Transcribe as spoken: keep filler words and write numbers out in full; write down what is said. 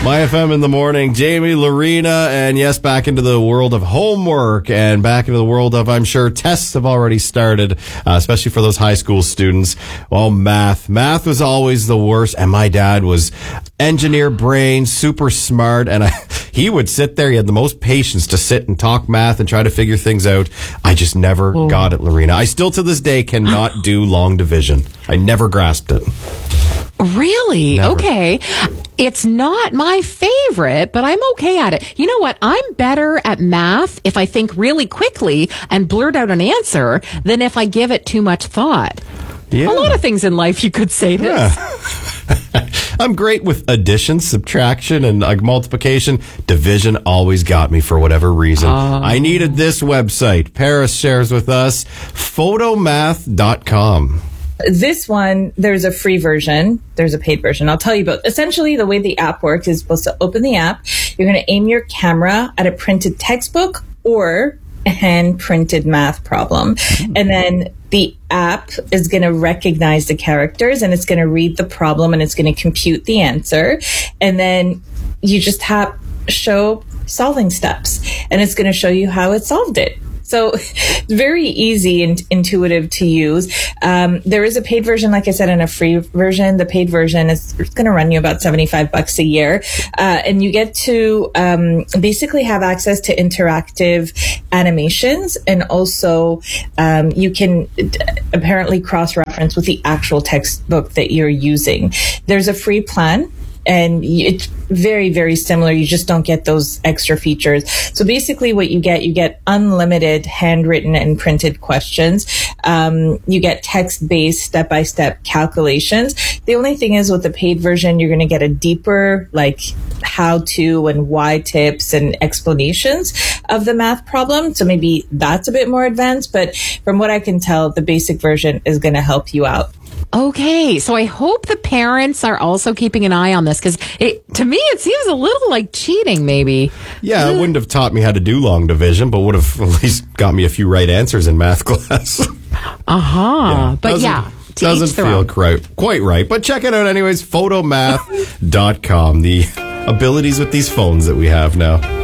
My F M in the morning, Jamie, Lorena, and yes, back into the world of homework and back into the world of, I'm sure, tests have already started, uh, especially for those high school students. Well, math. Math was always the worst, and my dad was engineer brain, super smart, and I, he would sit there. He had the most patience to sit and talk math and try to figure things out. I just never oh. got it, Lorena. I still to this day cannot do long division. I never grasped it. Really? Never. Okay. It's not my favorite, but I'm okay at it. You know what? I'm better at math if I think really quickly and blurt out an answer than if I give it too much thought. Yeah. A lot of things in life you could say this. Yeah. I'm great with addition, subtraction, and like multiplication. Division always got me for whatever reason. Uh, I needed this website. Paris shares with us photomath dot com. This one, there's a free version. There's a paid version. I'll tell you about. Essentially, the way the app works is supposed to open the app. You're going to aim your camera at a printed textbook or a hand-printed math problem. And then the app is going to recognize the characters and it's going to read the problem and it's going to compute the answer. And then you just have show solving steps and it's going to show you how it solved it. So it's very easy and intuitive to use. Um, there is a paid version, like I said, and a free version. The paid version is going to run you about seventy-five bucks a year. Uh, and you get to um, basically have access to interactive animations. And also um, you can apparently cross-reference with the actual textbook that you're using. There's a free plan. And it's very, very similar. You just don't get those extra features. So basically what you get, you get unlimited handwritten and printed questions. Um, you get text-based step-by-step calculations. The only thing is with the paid version, you're going to get a deeper, like, how-to and why tips and explanations of the math problem. So maybe that's a bit more advanced. But from what I can tell, the basic version is going to help you out. Okay, so I hope the parents are also keeping an eye on this because to me it seems a little like cheating maybe. Yeah, it wouldn't have taught me how to do long division, but would have at least got me a few right answers in math class. Uh-huh, yeah, but doesn't, yeah. Doesn't feel quite, quite right, but check it out anyways, photomath dot com, the abilities with these phones that we have now.